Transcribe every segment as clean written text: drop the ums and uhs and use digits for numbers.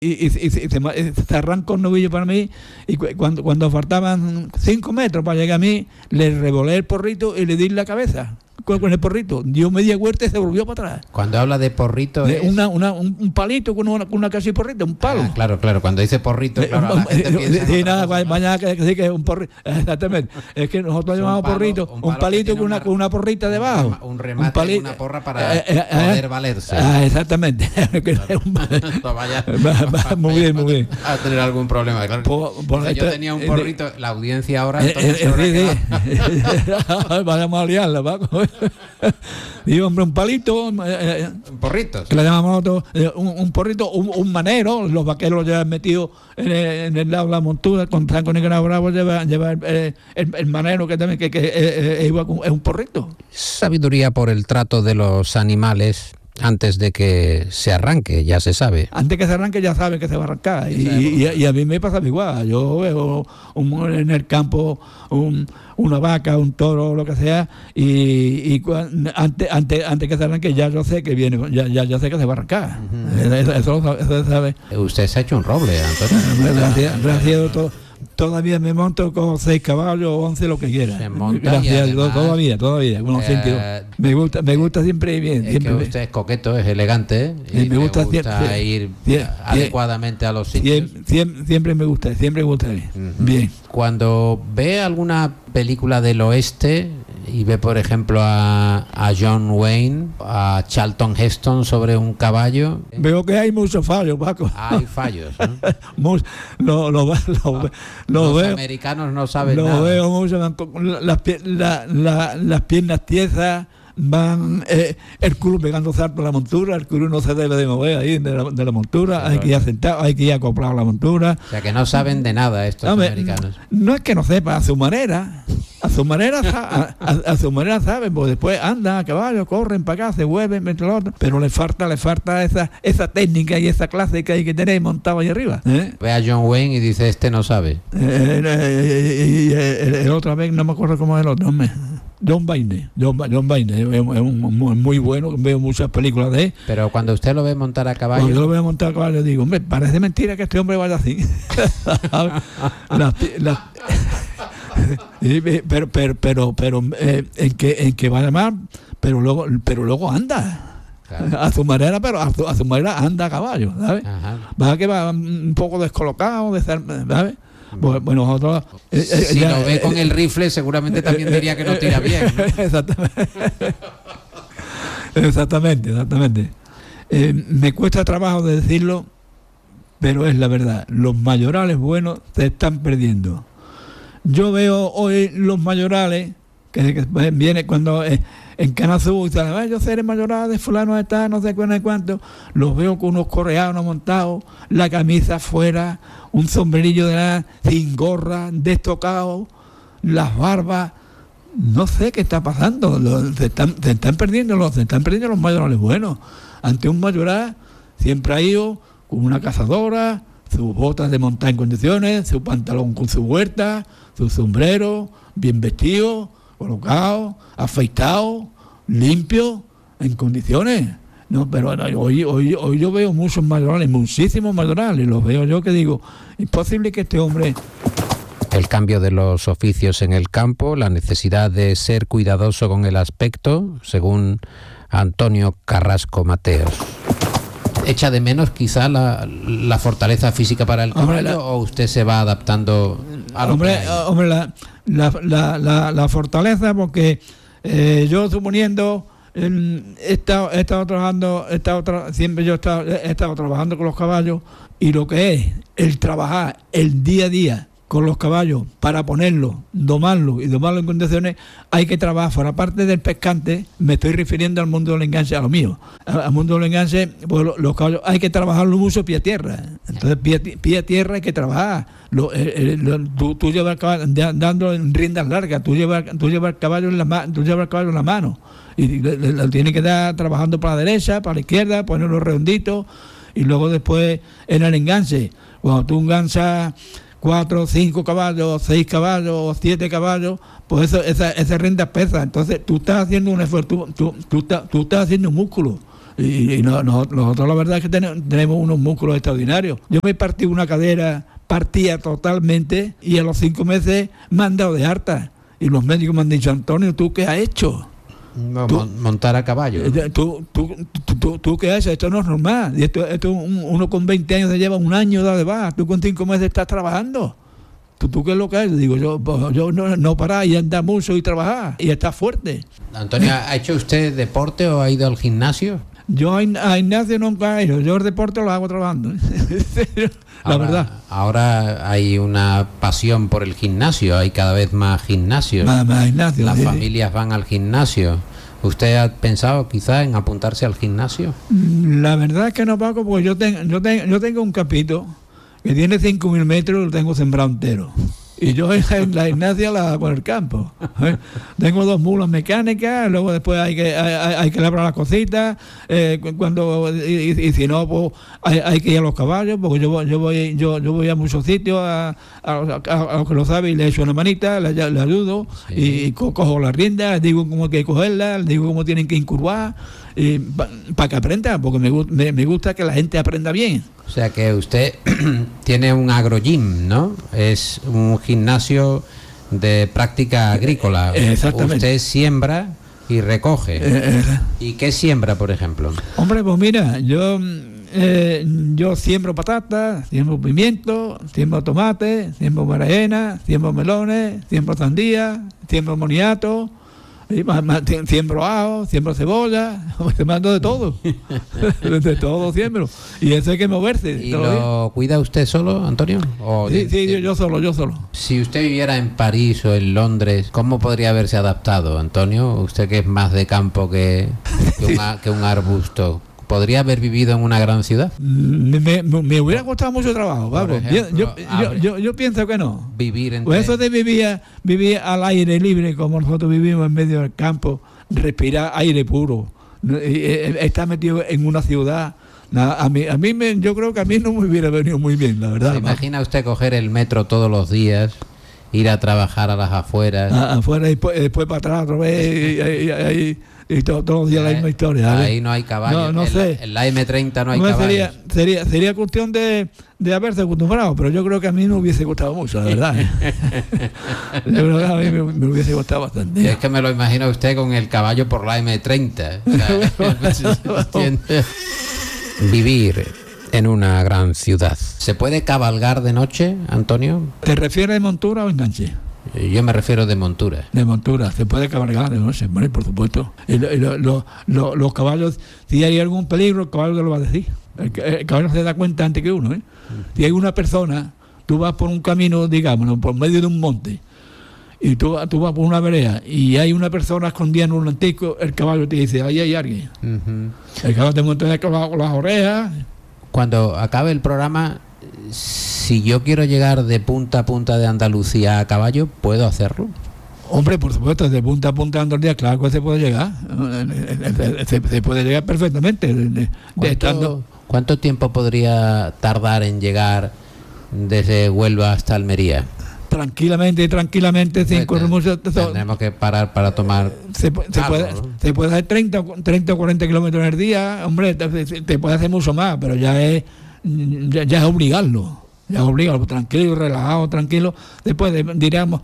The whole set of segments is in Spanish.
se arrancó un novillo para mí, y cuando faltaban 5 metros para llegar a mí, le revolé el porrito y le di la cabeza con el porrito, dio media vuelta y se volvió para atrás. Cuando habla de porrito es un palito con una casi porrito, un palo. Claro, cuando dice porrito, claro, la gente piensa sí, nada, vaya que decir que es un porrito. Exactamente. Es que nosotros llamamos porrito, un palito con una porrita debajo. Un remate, una porra para poder valerse. Exactamente. Muy bien, muy bien. A tener algún problema, claro. Yo tenía un porrito, la audiencia ahora, entonces vayamos a liarla, Paco. Y hombre, un palito, un porrito, que le llamamos nosotros, un porrito, un manero. Los vaqueros lo llevan metido en el lado de la montura, con Franco Negra Bravo lleva el manero, que también es un porrito. Sabiduría por el trato de los animales antes de que se arranque, ya se sabe. Antes que se arranque ya sabe que se va a arrancar. Y a mí me pasa igual. Yo veo en el campo una vaca, un toro, lo que sea, y antes que se arranque ya yo sé que viene, ya sé que se va a arrancar. Eso se sabe. Usted se ha hecho un roble, Antonio. Gracias, todavía me monto con 6 caballos o 11, lo que quiera. Se monta. Gracias, además, todavía. Me gusta siempre bien. Es que usted es coqueto, es elegante, y me gusta ir adecuadamente a los sitios. Siempre me gusta bien. Cuando ve alguna película del oeste y ve, por ejemplo, a John Wayne, a Charlton Heston sobre un caballo, veo que hay muchos fallos, Paco. Hay fallos, ¿no? Los veo, americanos no saben nada. Lo veo mucho, las piernas tiesas, van el culo pegando salto a la montura, el culo no se debe de mover ahí de la montura, hay que ir sentado, hay que ir acoplado a la montura. O sea que no saben de nada estos americanos. No es que no sepan, a su manera saben, pues después andan a caballo, corren para acá, se vuelven, pero le falta esa técnica y esa clase que hay que tener montado ahí arriba. Ve a John Wayne y dice, este no sabe. El otra vez no me acuerdo cómo es el otro, hombre. John Wayne es muy bueno, veo muchas películas de él. Pero cuando usted lo ve montar a caballo... Cuando yo lo veo montar a caballo digo, hombre, parece mentira que este hombre vaya así. pero en que vaya mal, pero luego anda. Claro. A su manera, pero a su manera anda a caballo, ¿sabes? Va que va un poco descolocado, ¿sabes? Bueno, nosotros... si lo ve con el rifle, seguramente también diría que no tira bien, ¿no? Exactamente. Me cuesta trabajo de decirlo, pero es la verdad. Los mayorales buenos se están perdiendo. Yo veo hoy los mayorales, que viene cuando en Canazú, y sale, yo seré mayoral de fulano está, no sé cuánto, los veo con unos correanos montados, la camisa afuera, un sombrerillo sin gorra, destocado, las barbas, no sé qué está pasando, se están perdiendo los mayorales buenos. Ante un mayoral siempre ha ido con una cazadora, sus botas de montar en condiciones, su pantalón con su huerta, su sombrero, bien vestido, colocado, afeitado, limpio, en condiciones. No, pero hoy yo veo muchos mayorales, muchísimos mayorales, los veo yo que digo, imposible que este hombre... El cambio de los oficios en el campo, la necesidad de ser cuidadoso con el aspecto, según Antonio Carrasco Mateos. ¿Echa de menos quizá la fortaleza física para el caballo o usted se va adaptando a lo que hay? La fortaleza, porque yo suponiendo he estado trabajando con los caballos, y lo que es el trabajar el día a día con los caballos para ponerlos, domarlos en condiciones, hay que trabajar. Fuera parte del pescante, me estoy refiriendo al mundo del enganche, a lo mío. Al mundo del enganche, pues los caballos hay que trabajarlo mucho pie a tierra. Entonces, pie a tierra hay que trabajar. Tú llevas el caballo dando riendas largas, tú llevas el caballo en la mano. Y lo tienes que dar trabajando para la derecha, para la izquierda, ponerlo redondito, y luego después en el enganche, cuando tú enganchas 4, 5 caballos, 6 caballos, 7 caballos, pues esa renta pesa. Entonces tú estás haciendo un esfuerzo, tú estás haciendo un músculo. Y nosotros la verdad es que tenemos unos músculos extraordinarios. Yo me partí una cadera, partía totalmente, y a los 5 meses me han dado de harta. Y los médicos me han dicho, Antonio, ¿tú qué has hecho? Montar a caballo. ¿Tú qué has hecho? Esto no es normal. Y esto uno con 20 años se lleva un año de baja. Tú con 5 meses estás trabajando. ¿Tú qué es lo que es? Digo, yo no parar y andar mucho y trabajar y estar fuerte. Antonio, ¿ha hecho usted deporte o ha ido al gimnasio? Yo a gimnasio nunca he ido. Yo el deporte lo hago trabajando. La verdad. Ahora hay una pasión por el gimnasio. Hay cada vez más gimnasios. Más gimnasio. Las familias van al gimnasio. ¿Usted ha pensado quizá en apuntarse al gimnasio? La verdad es que no, Paco, porque yo tengo un capito que tiene 5.000 metros, lo tengo sembrado entero. Y yo en la gimnasia la hago por el campo. Tengo 2 mulas mecánicas, luego después hay que labrar las cositas, y si no, pues hay que ir a los caballos, porque yo voy a muchos sitios, a los que lo saben, y le echo una manita, le ayudo, sí. Y cojo las riendas, les digo cómo hay que cogerlas, les digo cómo tienen que incurvar, para que aprendan, porque me gusta que la gente aprenda bien. O sea que usted tiene un agrogym, ¿no? Es un gimnasio de práctica agrícola. Exactamente. Usted siembra y recoge. ¿Y qué siembra, por ejemplo? Hombre, pues mira, yo siembro patatas, siembro pimiento, siembro tomate, siembro berenjena, siembro melones, siembro sandía, siembro moniato. Siembro ajo, siembro cebolla, me mando de todo. De todo siembro. Y eso hay que moverse. ¿Y lo cuida usted solo, Antonio? Sí, yo solo. Si usted viviera en París o en Londres, ¿cómo podría haberse adaptado, Antonio? Usted que es más de campo que un arbusto. ¿Podría haber vivido en una gran ciudad? Me hubiera costado mucho trabajo, Pablo. Yo pienso que no. Pues eso de vivir al aire libre, como nosotros vivimos en medio del campo, respirar aire puro, estar metido en una ciudad. Yo creo que a mí no me hubiera venido muy bien, la verdad. ¿Se imagina usted coger el metro todos los días, ir a trabajar a las afueras? Afuera y después para atrás otra vez y todos los días la misma historia. Ahí no hay caballos. No sé. En la M30 no hay caballos. Sería cuestión de haberse acostumbrado, pero yo creo que a mí no hubiese gustado mucho, la verdad. Yo creo que a mí me hubiese gustado bastante. Es que me lo imagino usted con el caballo por la M30. O sea, vivir en una gran ciudad. ¿Se puede cabalgar de noche, Antonio? ¿Te refieres de montura o enganche? Yo me refiero de montura. De montura, se puede cabalgar de noche, bueno, por supuesto. Los caballos, si hay algún peligro, el caballo te lo va a decir. El caballo se da cuenta antes que uno, ¿eh? Si hay una persona, tú vas por un camino, digamos, por medio de un monte, y tú vas por una vereda, y hay una persona escondida en un antico, el caballo te dice, ahí hay alguien. El caballo te monta con las orejas. Cuando acabe el programa, si yo quiero llegar de punta a punta de Andalucía a caballo, ¿puedo hacerlo? Hombre, por supuesto, de punta a punta de Andalucía, claro que se puede llegar. Se puede llegar perfectamente. ¿Cuánto tiempo podría tardar en llegar desde Huelva hasta Almería? Tranquilamente, Tenemos que parar para tomar. Se puede hacer 30 o 40 kilómetros en el día. Hombre, te puede hacer mucho más, pero ya es obligarlo. Tranquilo, relajado, tranquilo. Después diríamos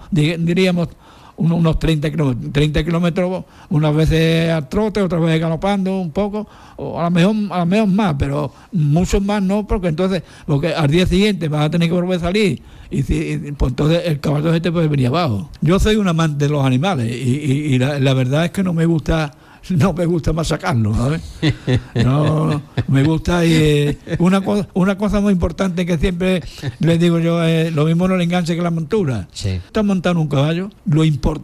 unos 30 kilómetros, unas veces al trote, otras veces galopando un poco, o a lo mejor más, pero muchos más no, porque al día siguiente vas a tener que volver a salir, y pues entonces el caballo te puede venir abajo. Yo soy un amante de los animales, y la verdad es que no me gusta machacarlo, ¿sabes? No, me gusta. Y una cosa muy importante que siempre les digo yo es lo mismo en el enganche que la montura. Sí. Estás montando un caballo, lo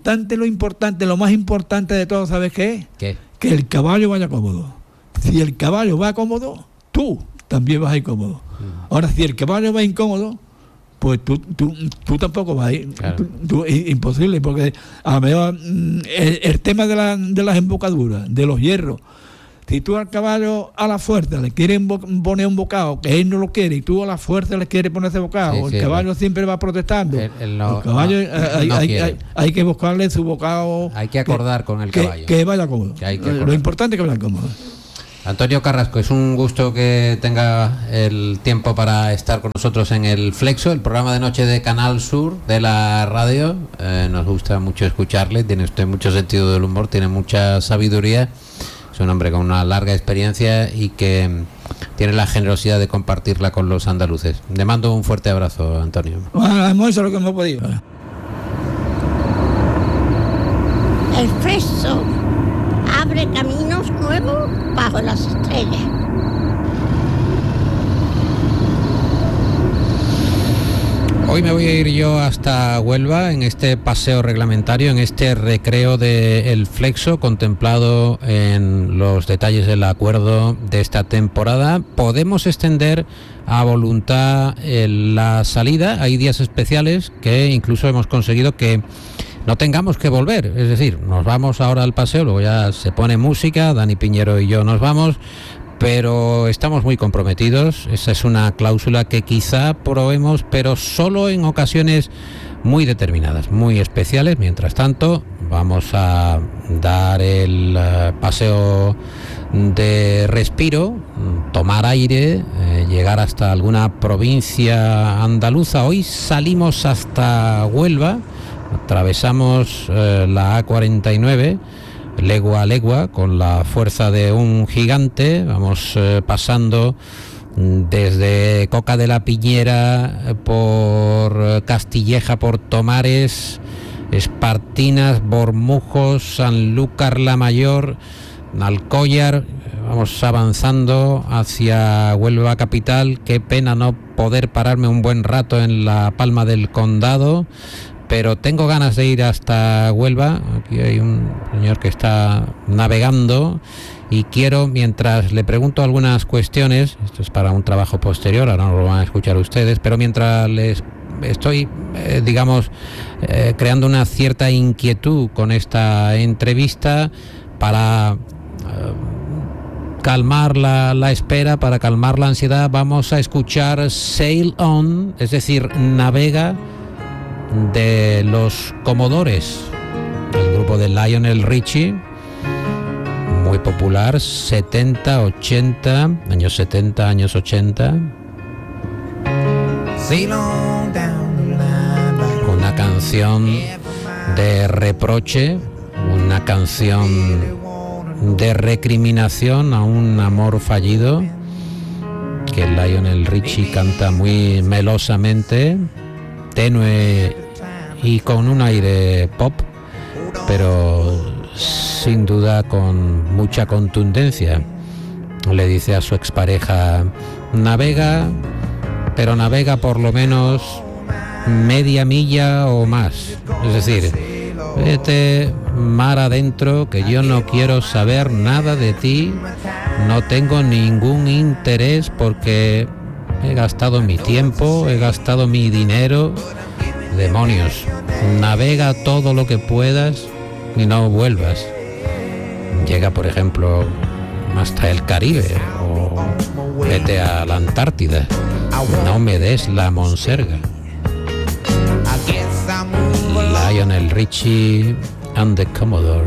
más importante de todo, ¿sabes qué es? ¿Qué? Que el caballo vaya cómodo. Si el caballo va cómodo, tú también vas a ir cómodo. Ahora, si el caballo va incómodo, pues tú tampoco vas a ir. Claro. Imposible, porque a lo mejor el tema de las embocaduras, de los hierros, si tú al caballo a la fuerza le quieres poner un bocado que él no lo quiere, y tú a la fuerza le quieres poner ese bocado, el caballo siempre va protestando. El caballo hay que buscarle su bocado. Hay que acordar con el caballo. Que vaya cómodo. Lo importante es que vaya cómodo. Antonio Carrasco, es un gusto que tenga el tiempo para estar con nosotros en el Flexo, el programa de noche de Canal Sur de la radio. Nos gusta mucho escucharle, tiene usted mucho sentido del humor, tiene mucha sabiduría, es un hombre con una larga experiencia y que tiene la generosidad de compartirla con los andaluces. Le mando un fuerte abrazo, Antonio. Bueno, hemos hecho lo que hemos podido. El Flexo abre caminos nuevos bajo las estrellas. Hoy me voy a ir yo hasta Huelva en este paseo reglamentario, en este recreo del Flexo, contemplado en los detalles del acuerdo de esta temporada. Podemos extender a voluntad la salida. Hay días especiales que incluso hemos conseguido que no tengamos que volver, es decir, nos vamos ahora al paseo, luego ya se pone música, Dani Piñero y yo nos vamos, pero estamos muy comprometidos. Esa es una cláusula que quizá probemos, pero solo en ocasiones muy determinadas, muy especiales. Mientras tanto, vamos a dar el paseo de respiro, tomar aire, llegar hasta alguna provincia andaluza. Hoy salimos hasta Huelva, atravesamos la A49 legua a legua con la fuerza de un gigante. Vamos pasando desde Coca de la Piñera, por Castilleja, por Tomares, Espartinas, Bormujos, Sanlúcar la Mayor, Alcóllar. Vamos avanzando hacia Huelva capital. Qué pena no poder pararme un buen rato en la Palma del Condado, pero tengo ganas de ir hasta Huelva. Aquí hay un señor que está navegando y quiero, mientras le pregunto algunas cuestiones, esto es para un trabajo posterior, ahora no lo van a escuchar ustedes, pero mientras les estoy, creando una cierta inquietud con esta entrevista, para calmar la espera, para calmar la ansiedad, vamos a escuchar Sail On, es decir, Navega, de los Comodores, el grupo de Lionel Richie, muy popular, 70, 80, años 70, años 80. Una canción de reproche, una canción de recriminación a un amor fallido, que Lionel Richie canta muy melosamente, tenue y con un aire pop, pero sin duda con mucha contundencia. Le dice a su expareja: navega, pero navega por lo menos media milla o más, es decir, vete mar adentro, que yo no quiero saber nada de ti, no tengo ningún interés, porque he gastado mi tiempo, he gastado mi dinero. Demonios, navega todo lo que puedas y no vuelvas. Llega, por ejemplo, hasta el Caribe o vete a la Antártida. No me des la monserga. Lionel Richie and the Commodores.